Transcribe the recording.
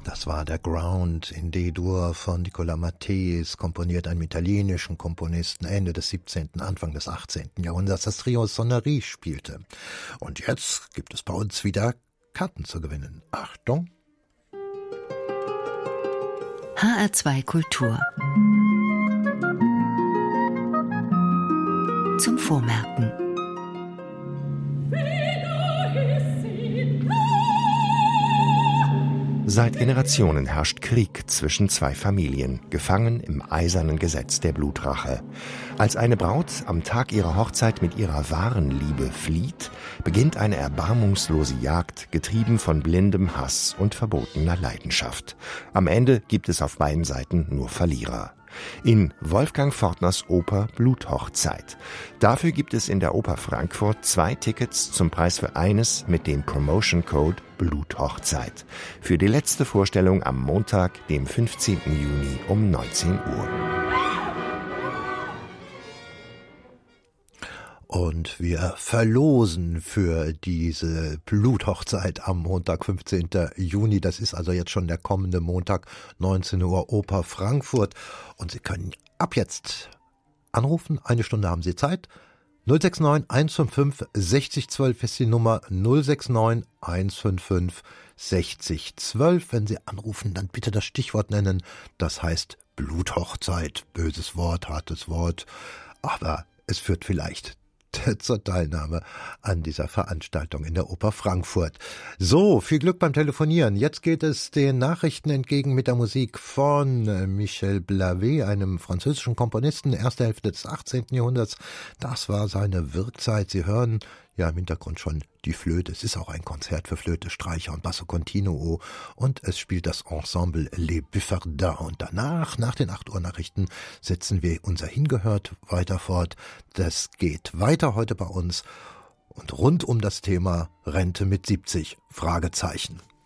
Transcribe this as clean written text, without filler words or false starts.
Das war der Ground in D-Dur von Nicolas Matthes, komponiert einem italienischen Komponisten Ende des 17., Anfang des 18. Jahrhunderts, das Trio Sonnerie spielte. Und jetzt gibt es bei uns wieder Karten zu gewinnen. Achtung! HR2 Kultur zum Vormerken. Seit Generationen herrscht Krieg zwischen zwei Familien, gefangen im eisernen Gesetz der Blutrache. Als eine Braut am Tag ihrer Hochzeit mit ihrer wahren Liebe flieht, beginnt eine erbarmungslose Jagd, getrieben von blindem Hass und verbotener Leidenschaft. Am Ende gibt es auf beiden Seiten nur Verlierer. In Wolfgang Fortners Oper Bluthochzeit. Dafür gibt es in der Oper Frankfurt 2 Tickets zum Preis für eines mit dem Promotion Code Bluthochzeit. Für die letzte Vorstellung am Montag, dem 15. Juni um 19 Uhr. Und wir verlosen für diese Bluthochzeit am Montag, 15. Juni. Das ist also jetzt schon der kommende Montag, 19 Uhr, Oper Frankfurt. Und Sie können ab jetzt anrufen. 1 Stunde haben Sie Zeit. 069 155 6012 ist die Nummer. 069 155 6012. Wenn Sie anrufen, dann bitte das Stichwort nennen. Das heißt Bluthochzeit. Böses Wort, hartes Wort. Aber es führt vielleicht zur Teilnahme an dieser Veranstaltung in der Oper Frankfurt. So, viel Glück beim Telefonieren. Jetzt geht es den Nachrichten entgegen mit der Musik von Michel Blavet, einem französischen Komponisten, erste Hälfte des 18. Jahrhunderts. Das war seine Wirkzeit. Sie hören ja im Hintergrund schon die Flöte. Es ist auch ein Konzert für Flöte, Streicher und Basso Continuo. Und es spielt das Ensemble Les Buffardins. Und danach, nach den 8 Uhr Nachrichten, setzen wir unser Hingehört weiter fort. Das geht weiter heute bei uns und rund um das Thema Rente mit 70, Fragezeichen.